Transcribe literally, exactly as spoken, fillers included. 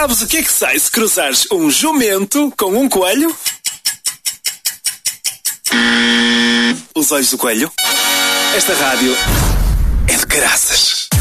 Sabes o que é que sai se cruzares um jumento com um coelho? Os olhos do coelho? Esta rádio é de caraças.